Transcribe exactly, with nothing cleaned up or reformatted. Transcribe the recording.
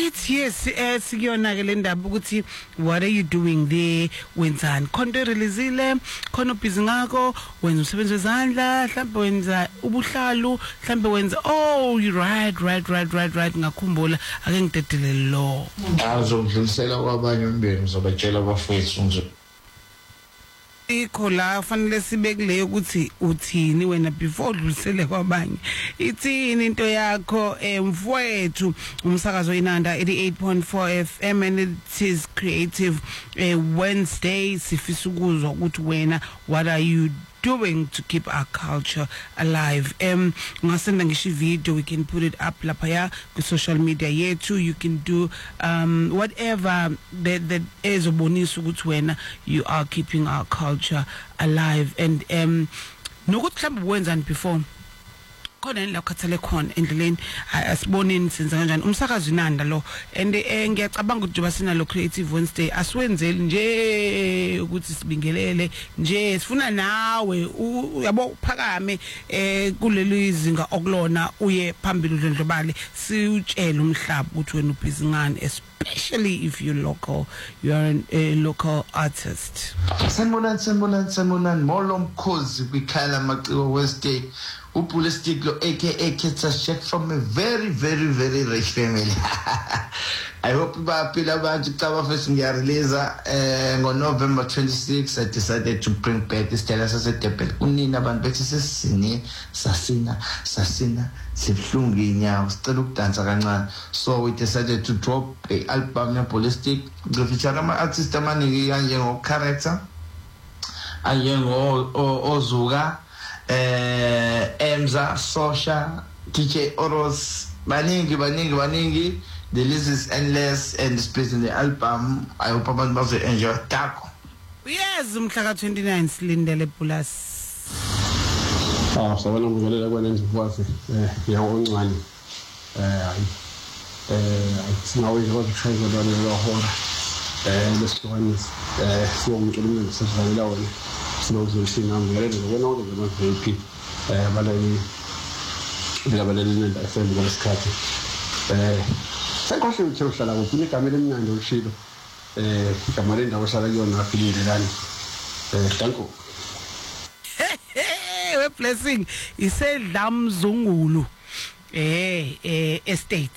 Right, yes, eh sikuyona ke le ndaba ukuthi what are you doing there wenzani konto releasile khona busy ngako wenza umsebenzi wezandla mhlawumbe wenza ubuhlalu mhlawumbe wenza oh you right right right right right ngakhumbula ake ngidedele lo azodlulisela kwabanye umbeni uzobatshela abafethu nje ikho la fanele sibekule ukuthi uthini wena before udlulisele kwabanye ithini into yakho emfowethu umsakazo inanda eighty-eight point four F M and it is creative uh, Wednesday sifisa ukuzwa ukuthi wena what are you doing to keep our culture alive? Um, ngasenda ngisho video, we can put it up lapha ku social media yethu. You can do um whatever that that is obonisa ukuthi wena you are keeping our culture alive. And um nokuthi mhlawumbe wenzani before khona la khathale khona endleleni asibonini senza kanjani umsakazo inanda lo and ngiyacabanga ukuthi basina lo creative Wednesday asiwenzeli nje ukuthi sibingelele nje sifuna nawe uyabo uphakame eh kuleli izinga okulona uye phambili udlondlobale siutshela umhlaba ukuthi wena ubhizi ngani especially if you local you are an, a local artist. Sanibonani sanibonani sanibonani molo mkhozi kwikhala Maciwa Wednesday. Upulistic lo aka Kids Check from a very very very rich family. I hope baphila abantu xa bafisa ngiyarelease eh ngo November twenty-sixth I decided to bring back this tale sasedebel kunina abantu bethi sesini sasina sasina sibhlungu inyawo sicela ukudansa kancane. So we decided to drop a album ya Pulistic ngo feature ama artists amaningi kanje ngo Character anje ngo Ozuka eh Emza Sosha D J Oros baningi baningi baningi. The list is endless and displayed in the album. I hope abantu bazo enjoy tako. Yes, umhla twenty-nine silindele plus. Ah, sabona ngolela kwanenze futhi eh yawoncane. Eh hayi. Eh sinawe nje try kodwa lo hora. Eh lesihlukanisi eh siyomcela umntu sesivalela wona. Sinozoshinga ngilele ngibona ukuthi ngama V P eh balani ngilabelele la F M ngalesikhathi. Eh Sekosho uthi uhlala kuphi igama lemnyando ushilo eh igama lendawo ohlala kuyona afilile lana eh danko we blessing isedla mzungulu eh eh estate